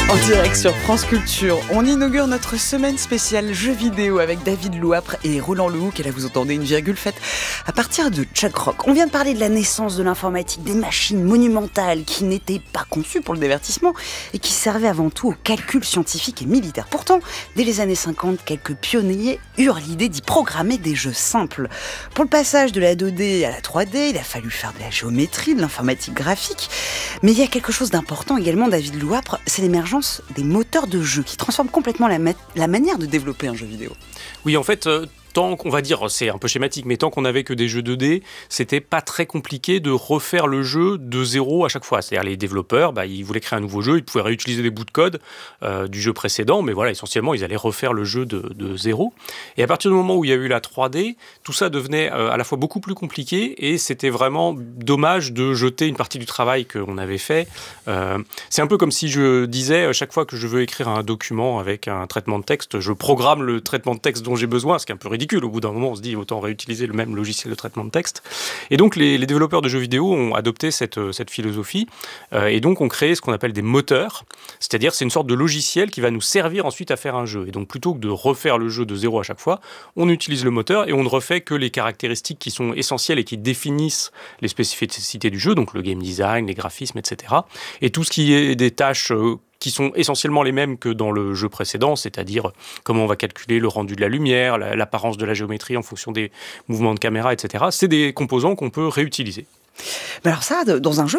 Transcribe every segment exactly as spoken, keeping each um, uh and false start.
En direct sur France Culture, on inaugure notre semaine spéciale jeux vidéo avec David Louapre et Roland Lehoucq. Et là, vous entendez une virgule faite à partir de Chuck Rock. On vient de parler de la naissance de l'informatique, des machines monumentales qui n'étaient pas conçues pour le divertissement et qui servaient avant tout au calcul scientifique et militaire. Pourtant, dès les années cinquante, quelques pionniers eurent l'idée d'y programmer des jeux simples. Pour le passage de la deux D à la trois D, il a fallu faire de la géométrie, de l'informatique graphique. Mais il y a quelque chose d'important également, David Louapre, c'est l'émergence des moteurs de jeu qui transforment complètement la, ma- la manière de développer un jeu vidéo. Oui, en fait, euh, tant qu'on va dire, c'est un peu schématique, mais tant qu'on n'avait que des jeux deux D, c'était pas très compliqué de refaire le jeu de zéro à chaque fois. C'est-à-dire les développeurs, bah, ils voulaient créer un nouveau jeu, ils pouvaient réutiliser des bouts de code euh, du jeu précédent, mais voilà, essentiellement, ils allaient refaire le jeu de, de zéro. Et à partir du moment où il y a eu la trois D, tout ça devenait euh, à la fois beaucoup plus compliqué et c'était vraiment dommage de jeter une partie du travail qu'on avait fait. Euh, c'est un peu comme si je disais, chaque fois que je veux écrire un document avec un traitement de texte, je programme le traitement de texte dont j'ai besoin, ce qui est un peu ridicule. Au bout d'un moment, on se dit autant réutiliser le même logiciel de traitement de texte. Et donc, les, les développeurs de jeux vidéo ont adopté cette, cette philosophie euh, et donc ont créé ce qu'on appelle des moteurs. C'est-à-dire, c'est une sorte de logiciel qui va nous servir ensuite à faire un jeu. Et donc, plutôt que de refaire le jeu de zéro à chaque fois, on utilise le moteur et on ne refait que les caractéristiques qui sont essentielles et qui définissent les spécificités du jeu, donc le game design, les graphismes, et cetera. Et tout ce qui est des tâches euh, qui sont essentiellement les mêmes que dans le jeu précédent, c'est-à-dire comment on va calculer le rendu de la lumière, l'apparence de la géométrie en fonction des mouvements de caméra, et cetera. C'est des composants qu'on peut réutiliser. Mais alors ça, dans un jeu,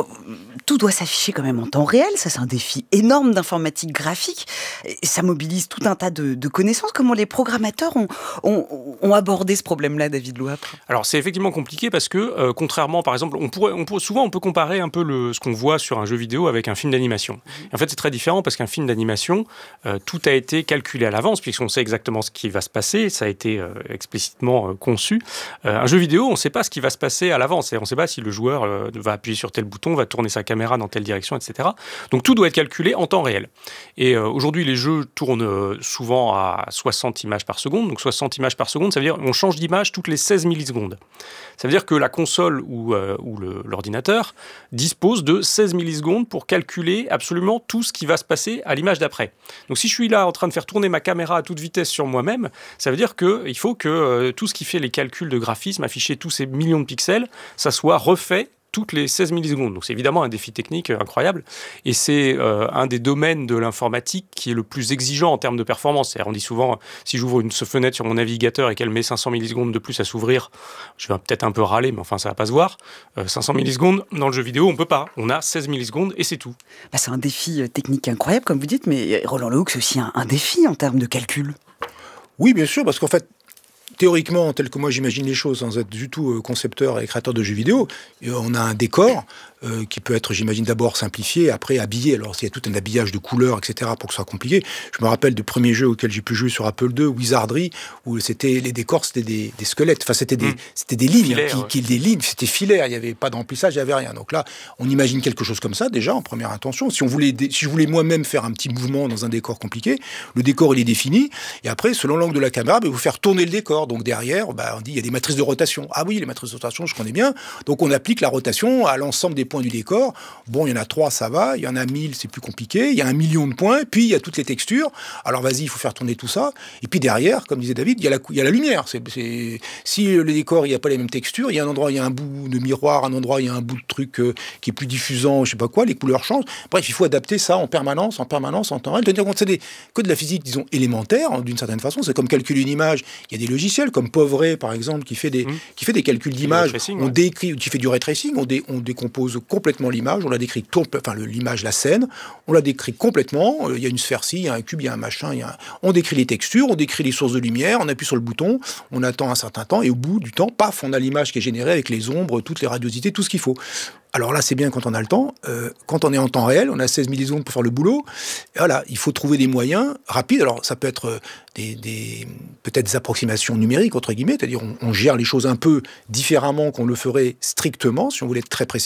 tout doit s'afficher quand même en temps réel. Ça, c'est un défi énorme d'informatique graphique. Et ça mobilise tout un tas de, de connaissances. Comment les programmateurs ont, ont, ont abordé ce problème-là, David Louapre ? Alors, c'est effectivement compliqué parce que, euh, contrairement, par exemple, on pourrait, on pourrait, souvent on peut comparer un peu le, ce qu'on voit sur un jeu vidéo avec un film d'animation. Mmh. En fait, c'est très différent parce qu'un film d'animation, euh, tout a été calculé à l'avance puisqu'on sait exactement ce qui va se passer. Ça a été euh, explicitement euh, conçu. Euh, un jeu vidéo, on ne sait pas ce qui va se passer à l'avance. Et on ne sait pas si le joueur euh, va appuyer sur tel bouton, va tourner sa caméra dans telle direction, et cetera. Donc tout doit être calculé en temps réel. Et euh, aujourd'hui, les jeux tournent euh, souvent à soixante images par seconde. Donc soixante images par seconde, ça veut dire qu'on change d'image toutes les seize millisecondes. Ça veut dire que la console ou, euh, ou le, l'ordinateur dispose de seize millisecondes pour calculer absolument tout ce qui va se passer à l'image d'après. Donc si je suis là en train de faire tourner ma caméra à toute vitesse sur moi-même, ça veut dire qu'il faut que euh, tout ce qui fait les calculs de graphisme, afficher tous ces millions de pixels, ça soit refait toutes les seize millisecondes. Donc c'est évidemment un défi technique incroyable et c'est euh, un des domaines de l'informatique qui est le plus exigeant en termes de performance. C'est-à-dire on dit souvent, si j'ouvre une fenêtre sur mon navigateur et qu'elle met cinq cents millisecondes de plus à s'ouvrir, je vais peut-être un peu râler, mais enfin ça va pas se voir. Euh, cinq cents millisecondes, dans le jeu vidéo, on peut pas. On a seize millisecondes et c'est tout. Bah, c'est un défi technique incroyable, comme vous dites, mais Roland Lehoucq, c'est aussi un, un défi en termes de calcul. Oui, bien sûr, parce qu'en fait, théoriquement, tel que moi j'imagine les choses, sans être du tout concepteur et créateur de jeux vidéo, on a un décor euh, qui peut être, j'imagine, d'abord simplifié, après habillé. Alors, il y a tout un habillage de couleurs, et cetera, pour que ce soit compliqué. Je me rappelle du premier jeu auquel j'ai pu jouer sur Apple deux, Wizardry, où c'était, les décors, c'était des, des squelettes. Enfin, c'était des, mmh. c'était des lignes, filaire, hein, qui, ouais. qui, des lignes, c'était filaire. Il n'y avait pas de remplissage, il n'y avait rien. Donc là, on imagine quelque chose comme ça, déjà, en première intention. Si on voulait, si je voulais moi-même faire un petit mouvement dans un décor compliqué, le décor, il est défini. Et après, selon l'angle de la caméra, bah, vous faire tourner le décor. Donc derrière, bah, on dit, il y a des matrices de rotation. Ah oui, les matrices de rotation, je connais bien. Donc on applique la rotation à l'ensemble des points du décor. Bon, il y en a trois, ça va. Il y en a mille, c'est plus compliqué. Il y a un million de points. Puis, il y a toutes les textures. Alors, vas-y, il faut faire tourner tout ça. Et puis, derrière, comme disait David, il y a la, il y a la lumière. C'est, c'est... Si le décor, il n'y a pas les mêmes textures, il y a un endroit, il y a un bout de miroir, un endroit, il y a un bout de truc euh, qui est plus diffusant, je sais pas quoi, les couleurs changent. Bref, il faut adapter ça en permanence, en permanence, en temps réel. Tenir compte, c'est des, que de la physique, disons, élémentaire, hein, d'une certaine façon. C'est comme calculer une image. Il y a des logiciels, comme Povray, par exemple, qui fait des, mmh. qui fait des calculs d'images. On ouais. décrit, qui fait du ray tracing, on, dé, on décompose complètement l'image, on la décrit tout, enfin le, l'image, la scène, on la décrit complètement. Il y a une sphère-ci, il y a un cube, il y a un machin, il y a un... on décrit les textures, on décrit les sources de lumière, on appuie sur le bouton, on attend un certain temps, et au bout du temps, paf, on a l'image qui est générée avec les ombres, toutes les radiosités, tout ce qu'il faut. Alors là, c'est bien quand on a le temps. Euh, quand on est en temps réel, on a seize millisecondes pour faire le boulot. Et voilà, il faut trouver des moyens rapides. Alors, ça peut être des, des, peut-être des approximations numériques, entre guillemets, c'est-à-dire on, on gère les choses un peu différemment qu'on le ferait strictement, si on voulait être très précis.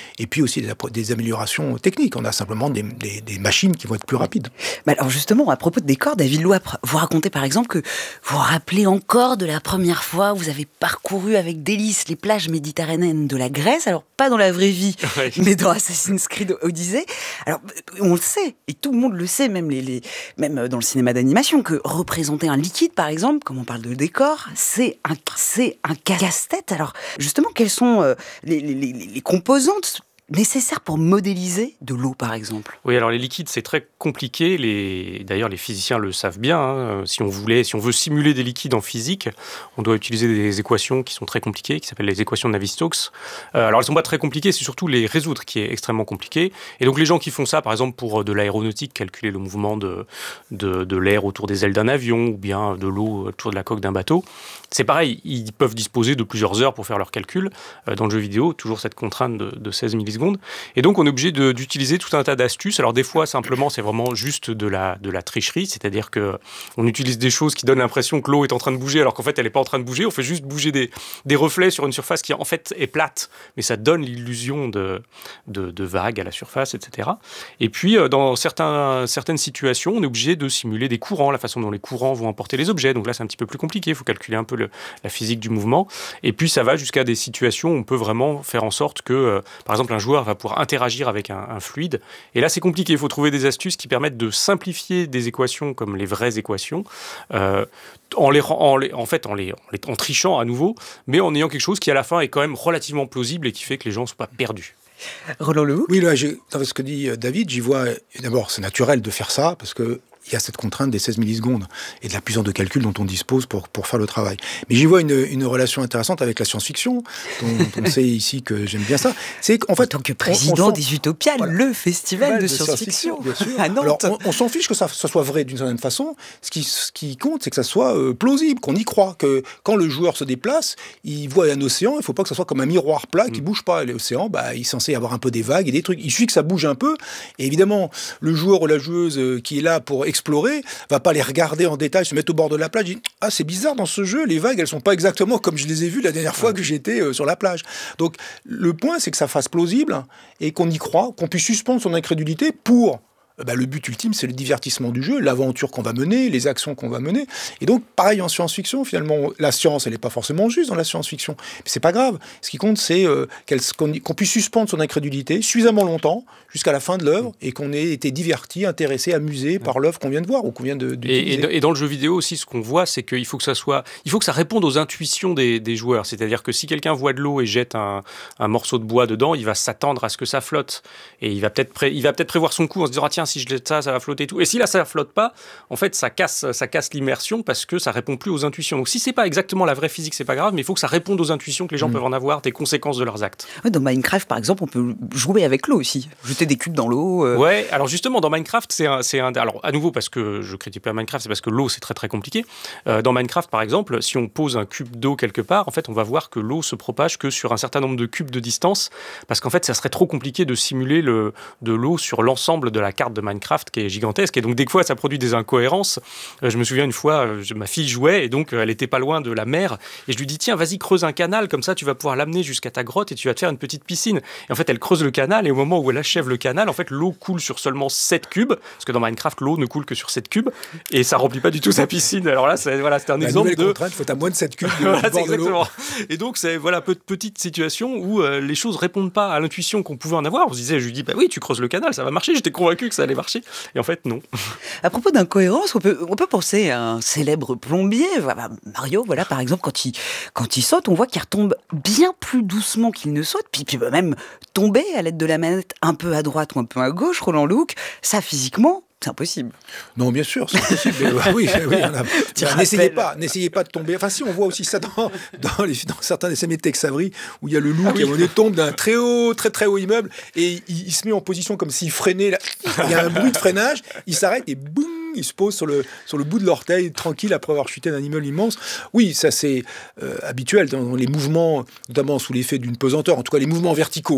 et puis aussi des, des améliorations techniques. On a simplement des, des, des machines qui vont être plus rapides. Bah alors justement, à propos de décor, David Louapre, vous racontez par exemple que vous vous rappelez encore de la première fois où vous avez parcouru avec délice les plages méditerranéennes de la Grèce, alors pas dans la vraie vie, ouais. mais dans Assassin's Creed Odyssey. Alors on le sait, et tout le monde le sait, même, les, les, même dans le cinéma d'animation, que représenter un liquide par exemple, comme on parle de décor, c'est un, c'est un casse-tête. Alors justement, quelles sont euh, les, les, les, les composantes nécessaires pour modéliser de l'eau, par exemple? Oui, alors les liquides, c'est très compliqué. Les... D'ailleurs, les physiciens le savent bien. Hein. Si on voulait, si on veut simuler des liquides en physique, on doit utiliser des équations qui sont très compliquées, qui s'appellent les équations de Navier-Stokes. Euh, alors, elles ne sont pas très compliquées, c'est surtout les résoudre qui est extrêmement compliqué. Et donc, les gens qui font ça, par exemple, pour de l'aéronautique, calculer le mouvement de, de, de l'air autour des ailes d'un avion, ou bien de l'eau autour de la coque d'un bateau, c'est pareil, ils peuvent disposer de plusieurs heures pour faire leurs calculs. Euh, dans le jeu vidéo, toujours cette contrainte de, de seize millisecondes. Et donc, on est obligé de, d'utiliser tout un tas d'astuces. Alors, des fois, simplement, c'est vraiment juste de la, de la tricherie, c'est-à-dire qu'on utilise des choses qui donnent l'impression que l'eau est en train de bouger, alors qu'en fait, elle n'est pas en train de bouger. On fait juste bouger des, des reflets sur une surface qui, en fait, est plate, mais ça donne l'illusion de, de, de vagues à la surface, et cetera. Et puis, dans certains, certaines situations, on est obligé de simuler des courants, la façon dont les courants vont emporter les objets. Donc là, c'est un petit peu plus compliqué. Il faut calculer un peu le, la physique du mouvement. Et puis, ça va jusqu'à des situations où on peut vraiment faire en sorte que, euh, par exemple, un joueur va pouvoir interagir avec un, un fluide. Et là, c'est compliqué. Il faut trouver des astuces qui permettent de simplifier des équations comme les vraies équations, euh, en, les, en, les, en fait, en, les, en, les, en trichant à nouveau, mais en ayant quelque chose qui, à la fin, est quand même relativement plausible et qui fait que les gens ne sont pas perdus. Roland Lehoux ? Oui, là, j'ai, ce que dit David, j'y vois, d'abord, c'est naturel de faire ça, parce que il y a cette contrainte des seize millisecondes et de la puissance de calcul dont on dispose pour, pour faire le travail. Mais j'y vois une, une relation intéressante avec la science-fiction, dont, dont on sait ici que j'aime bien ça. C'est qu'en fait, en tant que président on, on des Utopias, voilà, le festival de, de science-fiction, science-fiction à Nantes. Alors, on, on s'en fiche que ça, ça soit vrai d'une certaine façon. Ce qui, ce qui compte, c'est que ça soit euh, plausible, qu'on y croit, que quand le joueur se déplace, il voit un océan, il ne faut pas que ça soit comme un miroir plat qui ne bouge pas. L'océan, bah, il est censé y avoir un peu des vagues et des trucs. Il suffit que ça bouge un peu. Et évidemment, le joueur ou la joueuse euh, qui est là pour explorer, va pas les regarder en détail, se mettre au bord de la plage, dit ah c'est bizarre dans ce jeu, les vagues elles sont pas exactement comme je les ai vues la dernière fois que j'étais euh, sur la plage. Donc le point c'est que ça fasse plausible et qu'on y croit, qu'on puisse suspendre son incrédulité pour bah, le but ultime, c'est le divertissement du jeu, l'aventure qu'on va mener, les actions qu'on va mener. Et donc, pareil en science-fiction, finalement, la science, elle n'est pas forcément juste dans la science-fiction. Mais c'est pas grave. Ce qui compte, c'est euh, qu'on, qu'on puisse suspendre son incrédulité suffisamment longtemps, jusqu'à la fin de l'œuvre, et qu'on ait été diverti, intéressé, amusé par l'œuvre qu'on vient de voir ou qu'on vient de, d'utiliser. Et, et dans le jeu vidéo aussi, ce qu'on voit, c'est qu'il faut que ça soit, il faut que ça réponde aux intuitions des, des joueurs. C'est-à-dire que si quelqu'un voit de l'eau et jette un, un morceau de bois dedans, il va s'attendre à ce que ça flotte. Et il va peut-être, pré, il va peut-être prévoir son coup en se disant ah, tiens, si je jette ça, ça va flotter et tout. Et si là, ça ne flotte pas, en fait, ça casse, ça casse l'immersion parce que ça répond plus aux intuitions. Donc si c'est pas exactement la vraie physique, c'est pas grave, mais il faut que ça réponde aux intuitions que les gens mmh. peuvent en avoir, des conséquences de leurs actes. Ouais, dans Minecraft, par exemple, on peut jouer avec l'eau aussi, jeter des cubes dans l'eau. Euh... Ouais, alors justement, dans Minecraft, c'est un, c'est un, alors à nouveau parce que je critique pas Minecraft, c'est parce que l'eau c'est très très compliqué. Euh, dans Minecraft, par exemple, si on pose un cube d'eau quelque part, en fait, on va voir que l'eau se propage que sur un certain nombre de cubes de distance, parce qu'en fait, ça serait trop compliqué de simuler le, de l'eau sur l'ensemble de la carte de Minecraft qui est gigantesque. Et donc des fois, ça produit des incohérences. Euh, je me souviens une fois, je, ma fille jouait et donc euh, elle était pas loin de la mer et je lui dis tiens, vas-y creuse un canal comme ça, tu vas pouvoir l'amener jusqu'à ta grotte et tu vas te faire une petite piscine. Et en fait, elle creuse le canal et au moment où elle achève le canal, en fait, l'eau coule sur seulement sept cubes, parce que dans Minecraft, l'eau ne coule que sur sept cubes et ça remplit pas du tout sa piscine. Alors là, c'est voilà, c'est un la exemple de. Il faut à moins de sept cubes. De voilà, c'est exactement. Et donc c'est voilà petite situation où euh, les choses répondent pas à l'intuition qu'on pouvait en avoir. On se disait, je lui dis bah oui, tu creuses le canal, ça va marcher. J'étais convaincu que ça allait marcher. Et en fait, non. À propos d'incohérence, on peut, on peut penser à un célèbre plombier, Mario, voilà, par exemple, quand il, quand il saute, on voit qu'il retombe bien plus doucement qu'il ne saute, puis, puis même tomber à l'aide de la manette un peu à droite ou un peu à gauche, Roland Lehoux, ça physiquement, c'est impossible. Non, bien sûr, c'est impossible. Mais, bah, oui, oui, on a, bah, n'essayez pas, n'essayez pas de tomber. Enfin, si, on voit aussi ça dans, dans, les, dans certains dessins de Tex Avery, où il y a le loup ah, qui, oui. à un moment donné, tombe d'un très haut, très très haut immeuble, et il, il se met en position comme s'il freinait. Là. Il y a un bruit de freinage, il s'arrête et boum, il se pose sur le, sur le bout de l'orteil, tranquille, après avoir chuté d'un immeuble immense. Oui, ça c'est euh, habituel dans les mouvements, notamment sous l'effet d'une pesanteur, en tout cas les mouvements verticaux.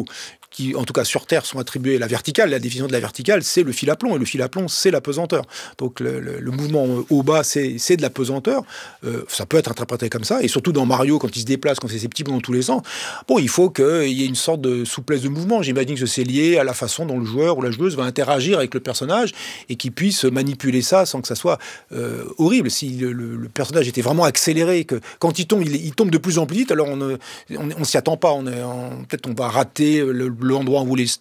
qui, en tout cas sur Terre, sont attribués à la verticale. La définition de la verticale, c'est le fil à plomb, et le fil à plomb, c'est la pesanteur. Donc le, le, le mouvement haut-bas, c'est, c'est de la pesanteur. Euh, ça peut être interprété comme ça, et surtout dans Mario, quand il se déplace, quand il fait ses petits bonds dans tous les sens, bon, il faut qu'il y ait une sorte de souplesse de mouvement. J'imagine que c'est lié à la façon dont le joueur ou la joueuse va interagir avec le personnage, et qu'il puisse manipuler ça sans que ça soit euh, horrible. Si le, le, le personnage était vraiment accéléré, que quand il tombe, il, il tombe de plus en plus vite, alors on ne on, on s'y attend pas. On est, on, peut-être on va rater le, l'endroit où on voulait